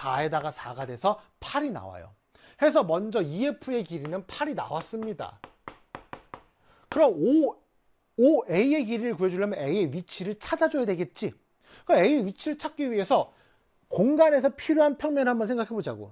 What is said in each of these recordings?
4에다가 4가 돼서 8이 나와요. 해서 먼저 EF의 길이는 8이 나왔습니다. 그럼 OA의 길이를 구해주려면 A의 위치를 찾아줘야 되겠지. 그럼 A의 위치를 찾기 위해서 공간에서 필요한 평면을 한번 생각해 보자고.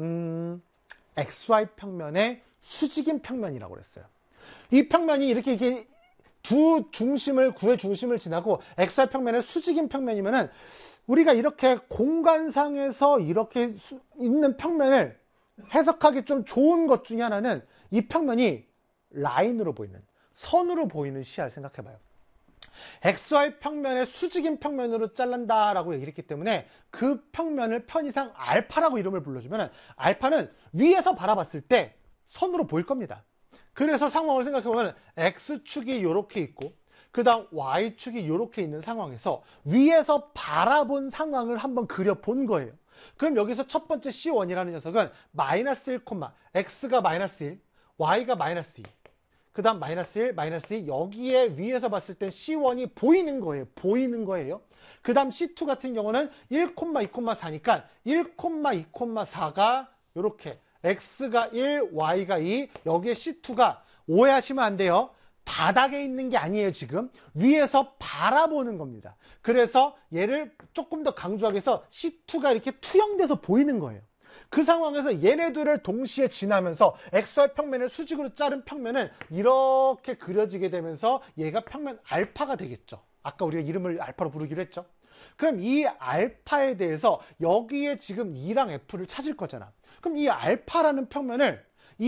XY 평면의 수직인 평면이라고 그랬어요. 이 평면이 이렇게 두 중심을, 구의 중심을 지나고 XY 평면의 수직인 평면이면은 우리가 이렇게 공간상에서 이렇게 있는 평면을 해석하기 좀 좋은 것 중에 하나는 이 평면이 라인으로 보이는, 선으로 보이는 시야를 생각해봐요. XY 평면의 수직인 평면으로 잘란다라고 얘기를 했기 때문에 그 평면을 편의상 알파라고 이름을 불러주면 알파는 위에서 바라봤을 때 선으로 보일 겁니다. 그래서 상황을 생각해보면 X축이 이렇게 있고 그 다음 Y축이 이렇게 있는 상황에서 위에서 바라본 상황을 한번 그려본 거예요. 그럼 여기서 첫 번째 C1이라는 녀석은 마이너스 1, X가 마이너스 1, Y가 마이너스 2, 그 다음 마이너스 1, 마이너스 2, 여기에 위에서 봤을 때 C1이 보이는 거예요. 보이는 거예요. 그 다음 C2 같은 경우는 1, 2, 4니까 1, 2, 4가 이렇게 X가 1, Y가 2, 여기에 C2가 오해하시면 안 돼요. 바닥에 있는 게 아니에요. 지금 위에서 바라보는 겁니다. 그래서 얘를 조금 더 강조하기 위해서 C2가 이렇게 투영돼서 보이는 거예요. 그 상황에서 얘네들을 동시에 지나면서 XY 평면을 수직으로 자른 평면은 이렇게 그려지게 되면서 얘가 평면 알파가 되겠죠. 아까 우리가 이름을 알파로 부르기로 했죠. 그럼 이 알파에 대해서 여기에 지금 E랑 F를 찾을 거잖아. 그럼 이 알파라는 평면을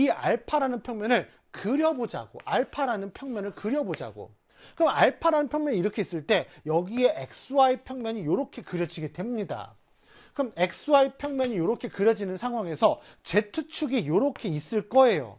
그려보자고. 알파라는 평면을 그려보자고. 그럼 알파라는 평면이 이렇게 있을 때 여기에 XY 평면이 이렇게 그려지게 됩니다. 그럼 XY 평면이 이렇게 그려지는 상황에서 Z축이 이렇게 있을 거예요.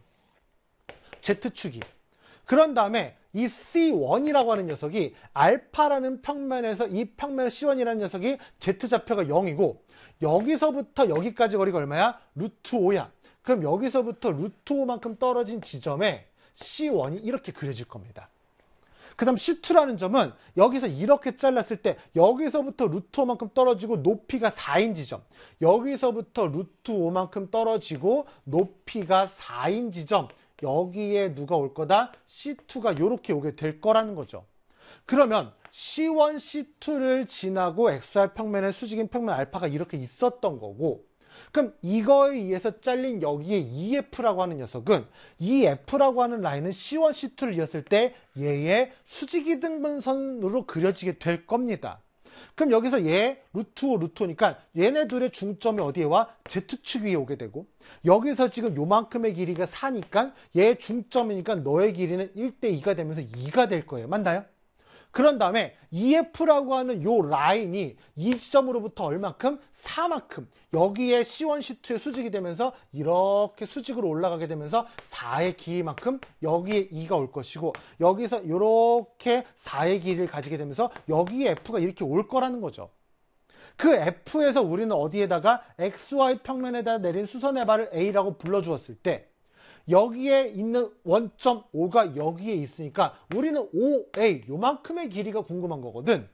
Z축이. 그런 다음에 이 C1이라고 하는 녀석이 알파라는 평면에서 이 평면 C1이라는 녀석이 Z좌표가 0이고 여기서부터 여기까지 거리가 얼마야? 루트 5야. 그럼 여기서부터 루트 5만큼 떨어진 지점에 C1이 이렇게 그려질 겁니다. 그 다음 C2라는 점은 여기서 이렇게 잘랐을 때 여기서부터 루트 5만큼 떨어지고 높이가 4인 지점, 여기서부터 루트 5만큼 떨어지고 높이가 4인 지점, 여기에 누가 올 거다? C2가 이렇게 오게 될 거라는 거죠. 그러면 C1, C2를 지나고 XY 평면의 수직인 평면 알파가 이렇게 있었던 거고, 그럼 이거에 의해서 잘린 여기에 EF라고 하는 녀석은 EF라고 하는 라인은 C1, C2를 이었을 때 얘의 수직이 등분선으로 그려지게 될 겁니다. 그럼 여기서 얘 루트 5, 루트 5니까 얘네 둘의 중점이 어디에 와? Z축 위에 오게 되고 여기서 지금 요만큼의 길이가 4니까 얘 중점이니까 너의 길이는 1대 2가 되면서 2가 될 거예요. 맞나요? 그런 다음에 EF라고 하는 요 라인이 이 지점으로부터 얼마큼? 4만큼 여기에 C1, C2의 수직이 되면서 이렇게 수직으로 올라가게 되면서 4의 길이만큼 여기에 2가 올 것이고 여기서 이렇게 4의 길이를 가지게 되면서 여기에 F가 이렇게 올 거라는 거죠. 그 F에서 우리는 어디에다가 XY 평면에다 내린 수선의 발을 A라고 불러주었을 때 여기에 있는 원점 O가 여기에 있으니까 우리는 OA 요만큼의 길이가 궁금한 거거든.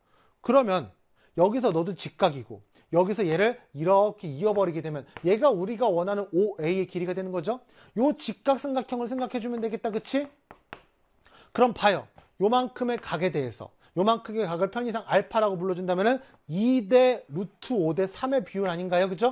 그러면 여기서 너도 직각이고 여기서 얘를 이렇게 이어버리게 되면 얘가 우리가 원하는 OA의 길이가 되는 거죠. 요 직각삼각형을 생각해주면 되겠다. 그치? 그럼 봐요. 요만큼의 각에 대해서 요만큼의 각을 편의상 알파라고 불러준다면 2대 루트 5대 3의 비율 아닌가요? 그죠?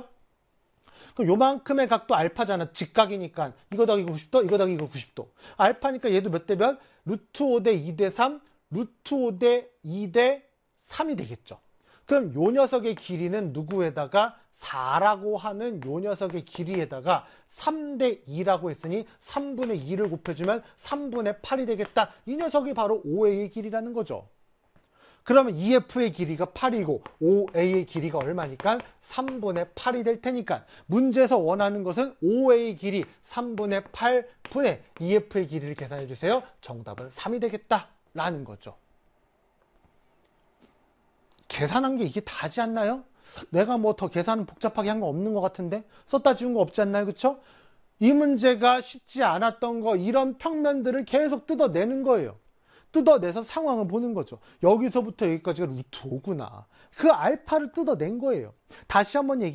그럼 요만큼의 각도 알파잖아. 직각이니까 이거 더하기 90도, 이거 더하기 90도. 알파니까 얘도 몇 대 몇? 루트 5대 2대 3, 루트 5대 2대 3이 되겠죠. 그럼 요 녀석의 길이는 누구에다가 4라고 하는 요 녀석의 길이에다가 3대 2라고 했으니 3분의 2를 곱해주면 3분의 8이 되겠다. 이 녀석이 바로 OA의 길이라는 거죠. 그러면 EF의 길이가 8이고 OA의 길이가 얼마니까? 3분의 8이 될 테니까 문제에서 원하는 것은 OA의 길이 3분의 8분의 EF의 길이를 계산해 주세요. 정답은 3이 되겠다 라는 거죠. 계산한 게 이게 다지 않나요? 내가 뭐 더 계산 복잡하게 한 거 없는 것 같은데 썼다 지운 거 없지 않나요? 그쵸? 이 문제가 쉽지 않았던 거 이런 평면들을 계속 뜯어내는 거예요. 뜯어내서 상황을 보는 거죠. 여기서부터 여기까지가 루트 5구나. 그 알파를 뜯어낸 거예요. 다시 한번 얘기